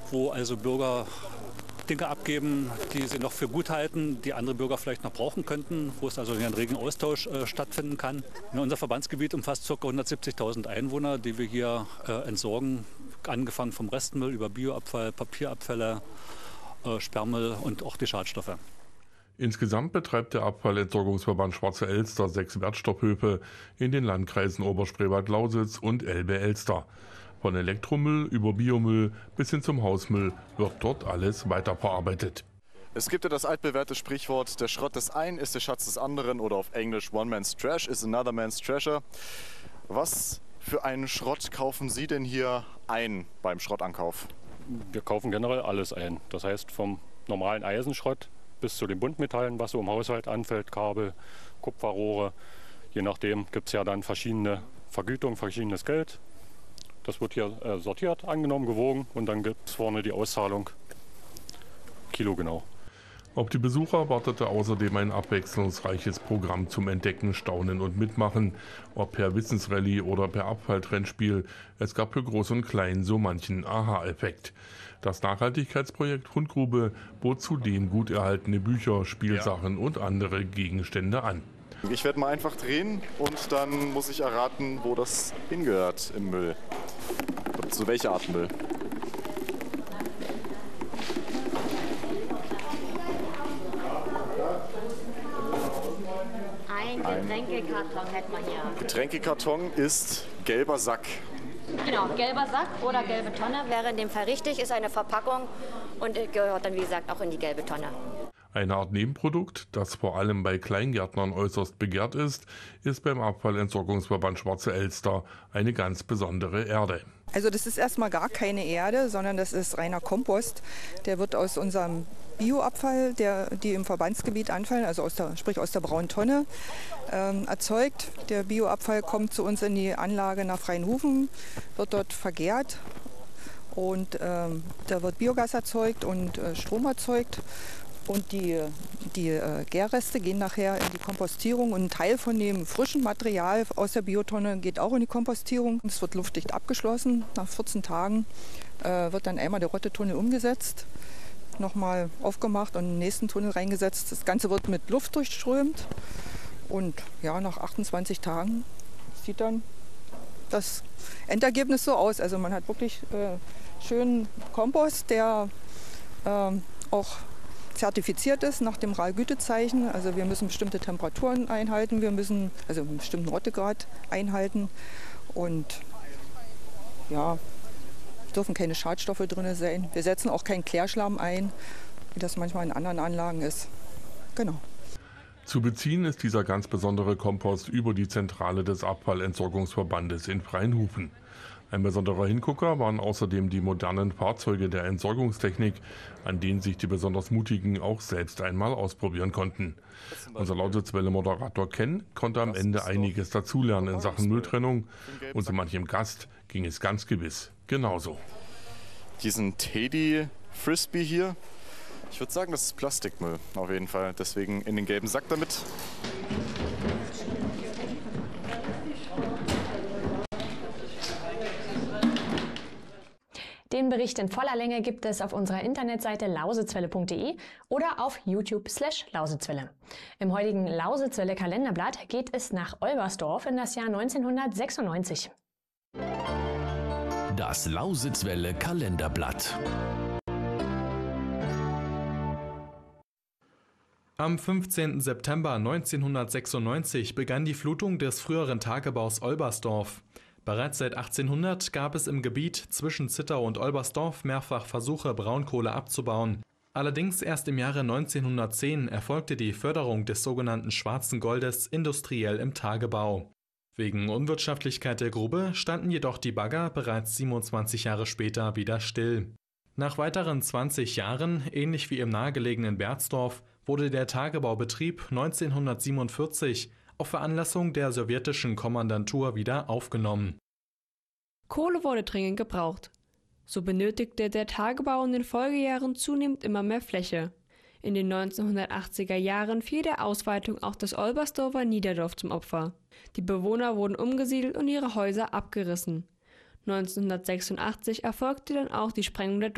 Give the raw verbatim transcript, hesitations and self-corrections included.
wo also Bürger Dinge abgeben, die sie noch für gut halten, die andere Bürger vielleicht noch brauchen könnten, wo es also einen regen Austausch äh, stattfinden kann. Ja, unser Verbandsgebiet umfasst ca. hundertsiebzigtausend Einwohner, die wir hier äh, entsorgen, angefangen vom Restmüll über Bioabfall, Papierabfälle, äh, Sperrmüll und auch die Schadstoffe. Insgesamt betreibt der Abfallentsorgungsverband Schwarze Elster sechs Wertstoffhöfe in den Landkreisen Oberspreewald-Lausitz und Elbe-Elster. Von Elektromüll über Biomüll bis hin zum Hausmüll wird dort alles weiterverarbeitet. Es gibt ja das altbewährte Sprichwort, der Schrott des einen ist der Schatz des anderen oder auf Englisch One Man's Trash is another man's treasure. Was für einen Schrott kaufen Sie denn hier ein beim Schrottankauf? Wir kaufen generell alles ein. Das heißt vom normalen Eisenschrott bis zu den Buntmetallen, was so im Haushalt anfällt, Kabel, Kupferrohre. Je nachdem gibt es ja dann verschiedene Vergütungen, verschiedenes Geld. Das wird hier äh, sortiert, angenommen, gewogen und dann gibt es vorne die Auszahlung Kilo genau. Auf die Besucher wartete außerdem ein abwechslungsreiches Programm zum Entdecken, Staunen und Mitmachen. Ob per Wissensrallye oder per Abfalltrennspiel, es gab für Groß und Klein so manchen Aha-Effekt. Das Nachhaltigkeitsprojekt Fundgrube bot zudem gut erhaltene Bücher, Spielsachen und andere Gegenstände an. Ich werde mal einfach drehen und dann muss ich erraten, wo das hingehört im Müll. Oder zu welcher Art Müll? Ein Getränkekarton hätte man hier. Getränkekarton ist gelber Sack. Genau, gelber Sack oder gelbe Tonne wäre in dem Fall richtig, ist eine Verpackung und gehört dann wie gesagt auch in die gelbe Tonne. Eine Art Nebenprodukt, das vor allem bei Kleingärtnern äußerst begehrt ist, ist beim Abfallentsorgungsverband Schwarze Elster eine ganz besondere Erde. Also das ist erstmal gar keine Erde, sondern das ist reiner Kompost. Der wird aus unserem Bioabfall, der, die im Verbandsgebiet anfallen, also aus der, sprich aus der braunen Tonne, ähm, erzeugt. Der Bioabfall kommt zu uns in die Anlage nach Freienhufen, wird dort vergärt und ähm, da wird Biogas erzeugt und äh, Strom erzeugt. Und die, die äh, Gärreste gehen nachher in die Kompostierung und ein Teil von dem frischen Material aus der Biotonne geht auch in die Kompostierung. Es wird luftdicht abgeschlossen. Nach vierzehn Tagen äh, wird dann einmal der Rottetunnel umgesetzt, nochmal aufgemacht und in den nächsten Tunnel reingesetzt. Das Ganze wird mit Luft durchströmt und ja, nach achtundzwanzig Tagen sieht dann das Endergebnis so aus. Also man hat wirklich äh, schönen Kompost, der äh, auch zertifiziert ist nach dem R A L-Gütezeichen. Also wir müssen bestimmte Temperaturen einhalten, wir müssen also einen bestimmten Rottegrad einhalten und ja, dürfen keine Schadstoffe drin sein. Wir setzen auch keinen Klärschlamm ein, wie das manchmal in anderen Anlagen ist. Genau. Zu beziehen ist dieser ganz besondere Kompost über die Zentrale des Abfallentsorgungsverbandes in Freienhufen. Ein besonderer Hingucker waren außerdem die modernen Fahrzeuge der Entsorgungstechnik, an denen sich die besonders Mutigen auch selbst einmal ausprobieren konnten. Unser Lausitzwelle-Moderator Ken konnte am Ende einiges dazulernen in Sachen Mülltrennung und so manchem Gast ging es ganz gewiss genauso. Diesen Teddy Frisbee hier, ich würde sagen, das ist Plastikmüll auf jeden Fall, deswegen in den gelben Sack damit. Den Bericht in voller Länge gibt es auf unserer Internetseite lausitzwelle punkt de oder auf YouTube slash Lausitzwelle. Im heutigen Lausitzwelle Kalenderblatt geht es nach Olbersdorf in das Jahr neunzehnhundertsechsundneunzig. Das Lausitzwelle Kalenderblatt. Am fünfzehnten September neunzehnhundertsechsundneunzig begann die Flutung des früheren Tagebaus Olbersdorf. Bereits seit achtzehnhundert gab es im Gebiet zwischen Zittau und Olbersdorf mehrfach Versuche, Braunkohle abzubauen. Allerdings erst im Jahre neunzehnhundertzehn erfolgte die Förderung des sogenannten Schwarzen Goldes industriell im Tagebau. Wegen Unwirtschaftlichkeit der Grube standen jedoch die Bagger bereits siebenundzwanzig Jahre später wieder still. Nach weiteren zwanzig Jahren, ähnlich wie im nahegelegenen Berzdorf, wurde der Tagebaubetrieb neunzehnhundertsiebenundvierzig auf Veranlassung der sowjetischen Kommandantur wieder aufgenommen. Kohle wurde dringend gebraucht. So benötigte der Tagebau in den Folgejahren zunehmend immer mehr Fläche. In den neunzehnhundertachtziger Jahren fiel der Ausweitung auch das Olbersdorfer Niederdorf zum Opfer. Die Bewohner wurden umgesiedelt und ihre Häuser abgerissen. neunzehnhundertsechsundachtzig erfolgte dann auch die Sprengung der